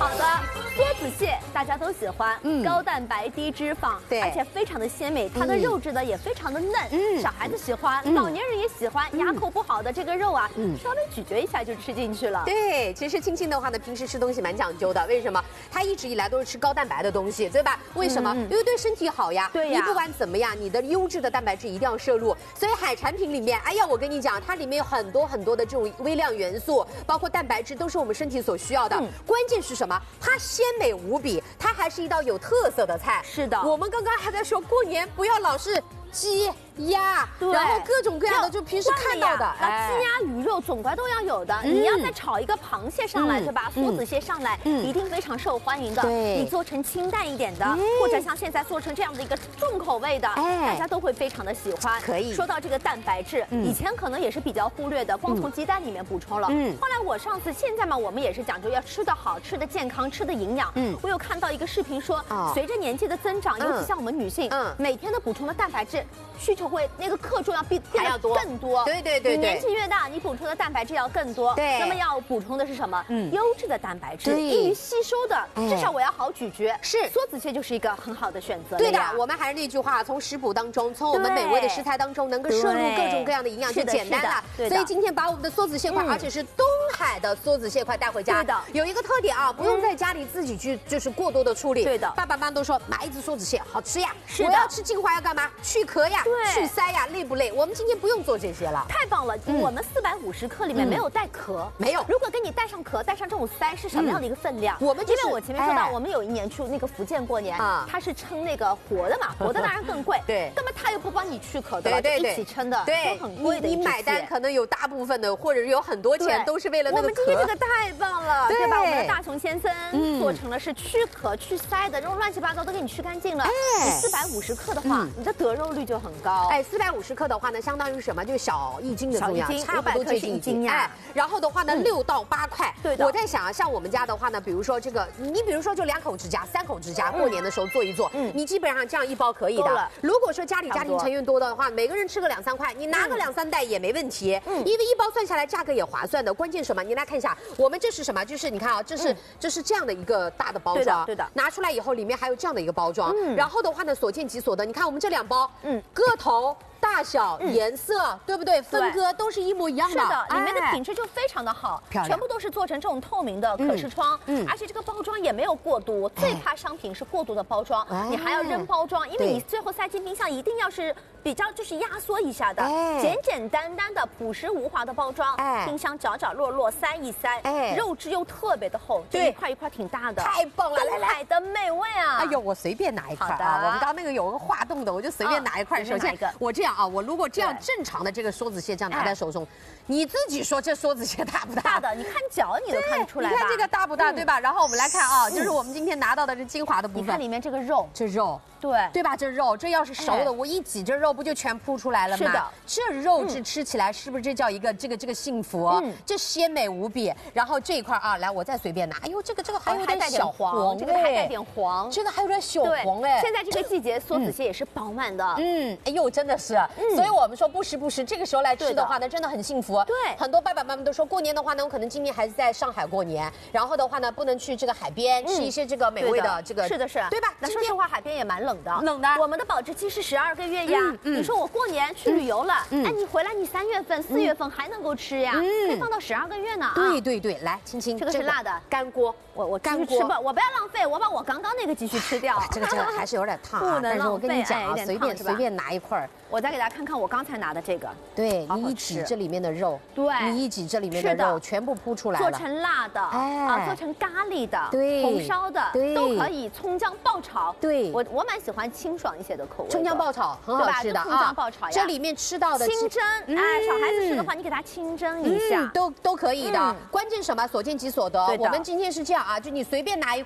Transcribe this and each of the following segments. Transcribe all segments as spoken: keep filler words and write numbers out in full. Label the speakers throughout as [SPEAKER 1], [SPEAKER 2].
[SPEAKER 1] 好的，梭子蟹大家都喜欢，
[SPEAKER 2] 嗯
[SPEAKER 1] 高蛋白低脂肪，
[SPEAKER 2] 对
[SPEAKER 1] 而且非常的鲜美，它的肉质呢也非常的嫩，
[SPEAKER 2] 嗯
[SPEAKER 1] 小孩子喜欢，
[SPEAKER 2] 嗯
[SPEAKER 1] 老年人也喜欢，牙口不好的这个肉啊，
[SPEAKER 2] 嗯
[SPEAKER 1] 稍微咀嚼一下就吃进去了。
[SPEAKER 2] 对，其实青青的话呢，平时吃东西蛮讲究的。为什么？她一直以来都是吃高蛋白的东西，对吧？为什么？
[SPEAKER 1] 嗯
[SPEAKER 2] 因为对身体好呀。
[SPEAKER 1] 对呀
[SPEAKER 2] 你不管怎么样，你的优质的蛋白质一定要摄入。所以海产品里面，哎呀，我跟你讲，它里面有很多很多的这种微量元素，包括蛋白质，都是我们身体所需要的。
[SPEAKER 1] 嗯
[SPEAKER 2] 关键是什么？它鲜美无比，它还是一道有特色的菜。
[SPEAKER 1] 是的
[SPEAKER 2] 我们刚刚还在说，过年不要老是鸡鸭，
[SPEAKER 1] 对
[SPEAKER 2] 然后各种各样的，就平时看到的，
[SPEAKER 1] 那鸡鸭鱼肉总归都要有的。你要再炒一个螃蟹上来，
[SPEAKER 2] 嗯
[SPEAKER 1] 对吧？
[SPEAKER 2] 嗯
[SPEAKER 1] 梭子蟹上来，
[SPEAKER 2] 嗯
[SPEAKER 1] 一定非常受欢迎的。
[SPEAKER 2] 对
[SPEAKER 1] 你做成清淡一点的，或者像现在做成这样的一个重口味的，
[SPEAKER 2] 哎
[SPEAKER 1] 大家都会非常的喜欢。
[SPEAKER 2] 可以
[SPEAKER 1] 说到这个蛋白质，
[SPEAKER 2] 嗯
[SPEAKER 1] 以前可能也是比较忽略的，光从鸡蛋里面补充了。
[SPEAKER 2] 嗯
[SPEAKER 1] 后来我上次，现在嘛，我们也是讲究要吃得好、吃得健康、吃得营养。
[SPEAKER 2] 嗯
[SPEAKER 1] 我有看到一个视频说
[SPEAKER 2] 哦，
[SPEAKER 1] 随着年纪的增长，
[SPEAKER 2] 嗯
[SPEAKER 1] 尤其像我们女性，
[SPEAKER 2] 嗯
[SPEAKER 1] 每天的补充的蛋白质需求会那个克重要比变得
[SPEAKER 2] 还要多
[SPEAKER 1] 更多。
[SPEAKER 2] 对对对对
[SPEAKER 1] 你年纪越大，你补充的蛋白质要更多。
[SPEAKER 2] 对
[SPEAKER 1] 那么要补充的是什么？
[SPEAKER 2] 嗯
[SPEAKER 1] 优质的蛋白质，
[SPEAKER 2] 对
[SPEAKER 1] 易于吸收的，
[SPEAKER 2] 哎
[SPEAKER 1] 至少我要好咀嚼。
[SPEAKER 2] 是
[SPEAKER 1] 梭子蟹就是一个很好的选择了
[SPEAKER 2] 对的
[SPEAKER 1] 呀，
[SPEAKER 2] 我们还是那句话，从食谱当中，从我们
[SPEAKER 1] 对
[SPEAKER 2] 美味的食材当中，能够摄入
[SPEAKER 1] 对
[SPEAKER 2] 各种各样的营养就是
[SPEAKER 1] 的
[SPEAKER 2] 简单了。
[SPEAKER 1] 是的对的
[SPEAKER 2] 所以今天把我们的梭子蟹块，
[SPEAKER 1] 嗯
[SPEAKER 2] 而且是东海的梭子蟹块带回家，
[SPEAKER 1] 对的
[SPEAKER 2] 有一个特点啊，不用在家里自己去就是过多的处理。
[SPEAKER 1] 对的
[SPEAKER 2] 爸爸妈妈都说买一只梭子蟹好吃呀，
[SPEAKER 1] 是的
[SPEAKER 2] 我要吃精华要干嘛？去壳呀，
[SPEAKER 1] 对
[SPEAKER 2] 去鳃呀，累不累？我们今天不用做这些了。
[SPEAKER 1] 太棒了！我们四百五十克里面没有带壳，
[SPEAKER 2] 没有
[SPEAKER 1] 如果给你带上壳，带上这种鳃，是什么样的一个分量？
[SPEAKER 2] 我们就是
[SPEAKER 1] 因为我前面说到，
[SPEAKER 2] 哎
[SPEAKER 1] 我们有一年去那个福建过年
[SPEAKER 2] 啊，
[SPEAKER 1] 它是称那个活的嘛，活的当然更贵。
[SPEAKER 2] 对
[SPEAKER 1] 那么它又不帮你去壳的吧，
[SPEAKER 2] 对对对
[SPEAKER 1] 就一起称的，
[SPEAKER 2] 对，
[SPEAKER 1] 都很贵的一只
[SPEAKER 2] 你你买单
[SPEAKER 1] 蟹
[SPEAKER 2] 可能有大部分的，或者是有很多钱
[SPEAKER 1] 对
[SPEAKER 2] 都是为了那个
[SPEAKER 1] 我们今天
[SPEAKER 2] 壳
[SPEAKER 1] 这个太棒了，
[SPEAKER 2] 对
[SPEAKER 1] 对吧？我们的大熊先生
[SPEAKER 2] 嗯
[SPEAKER 1] 做成了是去壳去鳃的，这种乱七八糟都给你去干净了。
[SPEAKER 2] 哎
[SPEAKER 1] 你四百五十克的话
[SPEAKER 2] 嗯，
[SPEAKER 1] 你的得肉率就很高。
[SPEAKER 2] 哎，四百五十克的话呢，相当于什么？就是小一斤的重量，
[SPEAKER 1] 小一斤
[SPEAKER 2] 差不多接近
[SPEAKER 1] 五百克是一斤呀
[SPEAKER 2] 哎，然后的话呢，
[SPEAKER 1] 嗯
[SPEAKER 2] 六到八块。
[SPEAKER 1] 对的
[SPEAKER 2] 我在想啊，像我们家的话呢，比如说这个，你比如说就两口之家、三口之家，过年的时候做一做，
[SPEAKER 1] 嗯
[SPEAKER 2] 你基本上这样一包可以的
[SPEAKER 1] 够了。
[SPEAKER 2] 如果说家里家
[SPEAKER 1] 差不多
[SPEAKER 2] 庭成员多的话，每个人吃个两三块，你拿个
[SPEAKER 1] 嗯
[SPEAKER 2] 两三袋也没问题。
[SPEAKER 1] 嗯
[SPEAKER 2] 因为一包算下来价格也划算的。关键什么？你来看一下，我们这是什么？就是你看啊，这是
[SPEAKER 1] 嗯
[SPEAKER 2] 这是这样的一个大的包
[SPEAKER 1] 对的
[SPEAKER 2] 装，
[SPEAKER 1] 对的
[SPEAKER 2] 拿出来以后里面还有这样的一个包装，
[SPEAKER 1] 嗯
[SPEAKER 2] 然后的话呢，所见即所得。你看我们这两包，
[SPEAKER 1] 嗯
[SPEAKER 2] 个头。大小、
[SPEAKER 1] 嗯
[SPEAKER 2] 颜色，对不对？分割都是一模一样的。
[SPEAKER 1] 是的，里面的
[SPEAKER 2] 哎
[SPEAKER 1] 品质就非常的好，
[SPEAKER 2] 漂亮
[SPEAKER 1] 全部都是做成这种透明的可视窗，
[SPEAKER 2] 嗯嗯
[SPEAKER 1] 而且这个包装也没有过毒。最怕商品是过度的包装，
[SPEAKER 2] 哎
[SPEAKER 1] 你还要扔包装，因为
[SPEAKER 2] 对
[SPEAKER 1] 你最后塞进冰箱一定要是比较就是压缩一下的，
[SPEAKER 2] 哎
[SPEAKER 1] 简简单单的朴实无华的包装，
[SPEAKER 2] 哎
[SPEAKER 1] 冰箱角角落落塞一塞，
[SPEAKER 2] 哎
[SPEAKER 1] 肉质又特别的厚，这
[SPEAKER 2] 对
[SPEAKER 1] 一块一块挺大的，
[SPEAKER 2] 太棒了！来来。
[SPEAKER 1] 东海的美味啊！
[SPEAKER 2] 哎呦，我随便拿一块
[SPEAKER 1] 好的
[SPEAKER 2] 啊！我们刚刚那个有个滑动的，我就随便拿一块。
[SPEAKER 1] 嗯
[SPEAKER 2] 首先
[SPEAKER 1] 随便拿一个，
[SPEAKER 2] 我这样啊，我如果这样
[SPEAKER 1] 对
[SPEAKER 2] 正常的这个梭子蟹这样拿在手中，你自己说这梭子蟹大不大？
[SPEAKER 1] 大的，你看脚你都看得出来吧？
[SPEAKER 2] 你看这个大不大，
[SPEAKER 1] 嗯
[SPEAKER 2] 对吧？然后我们来看啊，就是我们今天拿到的这精华的部分，
[SPEAKER 1] 你看里面这个肉，
[SPEAKER 2] 这肉。
[SPEAKER 1] 对
[SPEAKER 2] 对吧？这肉，这要是熟
[SPEAKER 1] 哎
[SPEAKER 2] 的，我一挤这肉不就全铺出来了吗？
[SPEAKER 1] 是的，
[SPEAKER 2] 这肉质吃起来是不是这叫一个这个这个幸福？
[SPEAKER 1] 嗯
[SPEAKER 2] 这鲜美无比。然后这一块啊，来我再随便拿，哎呦，这个这个还有点
[SPEAKER 1] 还带点
[SPEAKER 2] 小
[SPEAKER 1] 黄，这个还带点黄，
[SPEAKER 2] 这个还有点小
[SPEAKER 1] 对
[SPEAKER 2] 黄哎。
[SPEAKER 1] 现在这个季节，梭子蟹也是饱满的。
[SPEAKER 2] 嗯，哎呦，真的是，所以我们说不时不时这个时候来吃的话呢，真的很幸福。
[SPEAKER 1] 对
[SPEAKER 2] 很多爸爸妈妈都说过年的话呢，我可能今年还是在上海过年，然后的话呢，不能去这个海边吃一些这个美味的这个，
[SPEAKER 1] 是的是，
[SPEAKER 2] 对吧？
[SPEAKER 1] 那说实话，海边也蛮冷的，
[SPEAKER 2] 冷的
[SPEAKER 1] 我们的保质期是十二个月呀。
[SPEAKER 2] 嗯嗯
[SPEAKER 1] 你说我过年去旅游了，
[SPEAKER 2] 嗯
[SPEAKER 1] 哎，你回来你三月份、四月份还能够吃呀，
[SPEAKER 2] 嗯
[SPEAKER 1] 可以放到十二个月呢啊。
[SPEAKER 2] 对对对，来，青青，
[SPEAKER 1] 这个是辣的
[SPEAKER 2] 干锅，
[SPEAKER 1] 我我
[SPEAKER 2] 干锅
[SPEAKER 1] 继续吃吧，我不要浪费，我把我刚刚那个继续吃掉。
[SPEAKER 2] 这个这个还是有点烫啊，
[SPEAKER 1] 不能
[SPEAKER 2] 但是我跟你讲啊，
[SPEAKER 1] 浪费哎有点
[SPEAKER 2] 随
[SPEAKER 1] 烫是吧
[SPEAKER 2] 便随便拿一块儿，
[SPEAKER 1] 我再给大家看看我刚才拿的这个，
[SPEAKER 2] 对
[SPEAKER 1] 好好
[SPEAKER 2] 你一
[SPEAKER 1] 吃
[SPEAKER 2] 挤这里面的肉，
[SPEAKER 1] 对
[SPEAKER 2] 你一挤这里面的
[SPEAKER 1] 是的
[SPEAKER 2] 肉，全部铺出来了。
[SPEAKER 1] 做成辣的，
[SPEAKER 2] 哎
[SPEAKER 1] 啊，做成咖喱的，
[SPEAKER 2] 对
[SPEAKER 1] 红烧的，
[SPEAKER 2] 对
[SPEAKER 1] 都可以，葱姜爆炒。
[SPEAKER 2] 对
[SPEAKER 1] 我我蛮喜欢清爽一些的口味的。
[SPEAKER 2] 葱姜爆炒很好吃的
[SPEAKER 1] 对吧就葱姜爆炒呀
[SPEAKER 2] 这里面吃到的
[SPEAKER 1] 清蒸，
[SPEAKER 2] 嗯
[SPEAKER 1] 哎，小孩子吃的话，你给他清蒸一下
[SPEAKER 2] 嗯，。都都可以的。
[SPEAKER 1] 嗯
[SPEAKER 2] 关键什么？所见即所得。
[SPEAKER 1] 对的
[SPEAKER 2] 我们今天是这样啊，就你随便拿一块儿，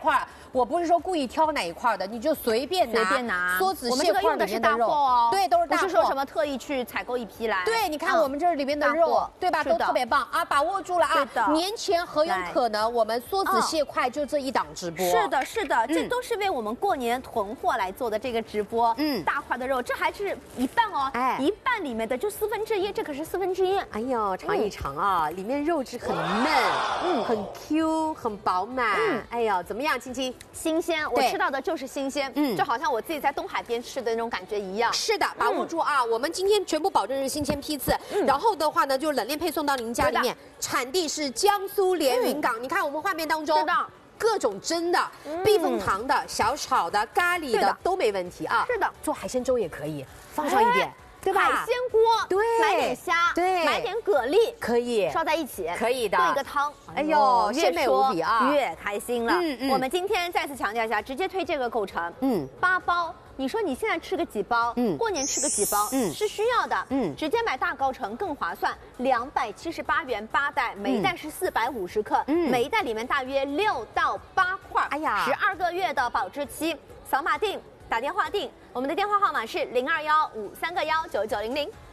[SPEAKER 2] 我不是说故意挑哪一块的，你就随便拿，
[SPEAKER 1] 随便拿。
[SPEAKER 2] 梭子
[SPEAKER 1] 我们
[SPEAKER 2] 蟹块里
[SPEAKER 1] 这个用的是
[SPEAKER 2] 面的肉
[SPEAKER 1] 大货哦，
[SPEAKER 2] 对，都是大货，
[SPEAKER 1] 不是说什么特意去采购一批来。
[SPEAKER 2] 对，你看
[SPEAKER 1] 嗯
[SPEAKER 2] 我们这里边的
[SPEAKER 1] 大
[SPEAKER 2] 肉
[SPEAKER 1] 货，
[SPEAKER 2] 对吧？
[SPEAKER 1] 是的
[SPEAKER 2] 都特别棒啊，把握住了啊！
[SPEAKER 1] 对的
[SPEAKER 2] 年前何有
[SPEAKER 1] 来
[SPEAKER 2] 可能我们梭子蟹块就这一档直播？
[SPEAKER 1] 是的，是的，这
[SPEAKER 2] 嗯
[SPEAKER 1] 都是为我们过年囤货来做的这个直播。
[SPEAKER 2] 嗯
[SPEAKER 1] 大块的肉，这还是一半哦，
[SPEAKER 2] 哎
[SPEAKER 1] 一半里面的就四分之一，这可是四分之一。
[SPEAKER 2] 哎呦，尝一尝啊，里面肉质很嫩，
[SPEAKER 1] 嗯
[SPEAKER 2] 很 Q，很饱满。
[SPEAKER 1] 嗯
[SPEAKER 2] 哎呦，怎么样，青青？
[SPEAKER 1] 新鲜，我
[SPEAKER 2] 对
[SPEAKER 1] 吃到的就是新鲜，
[SPEAKER 2] 嗯
[SPEAKER 1] 就好像我自己在东海边吃的那种感觉一样。
[SPEAKER 2] 是的，把握住啊！我们今天全部保证是新鲜批次，然后的话呢，就冷链配送到您家里面。产地是江苏连云港，你看我们画面当中，
[SPEAKER 1] 是的。
[SPEAKER 2] 各种蒸的、避风塘的、小炒的、咖喱的
[SPEAKER 1] 对的
[SPEAKER 2] 都没问题啊。
[SPEAKER 1] 是的，
[SPEAKER 2] 做海鲜粥也可以，放上一点，对吧？
[SPEAKER 1] 海鲜锅，
[SPEAKER 2] 对
[SPEAKER 1] 买点虾，
[SPEAKER 2] 对
[SPEAKER 1] 买点蛤蜊，
[SPEAKER 2] 可以，
[SPEAKER 1] 烧在一起，
[SPEAKER 2] 可以的
[SPEAKER 1] 炖一个汤。
[SPEAKER 2] 哎呦
[SPEAKER 1] 越
[SPEAKER 2] 鲜美无比啊
[SPEAKER 1] 说越开心了。
[SPEAKER 2] 嗯嗯
[SPEAKER 1] 我们今天再次强调一下，直接推这个构成，
[SPEAKER 2] 嗯
[SPEAKER 1] 八包。你说你现在吃个几包，
[SPEAKER 2] 嗯
[SPEAKER 1] 过年吃个几包，
[SPEAKER 2] 嗯
[SPEAKER 1] 是需要的，
[SPEAKER 2] 嗯
[SPEAKER 1] 直接买大高城更划算，两百七十八元八袋，每一袋是四百五十克，
[SPEAKER 2] 嗯
[SPEAKER 1] 每一袋里面大约六到八块，
[SPEAKER 2] 哎呀
[SPEAKER 1] 十二个月的保质期，扫码订，打电话订，我们的电话号码是零二幺五三个幺九九零零。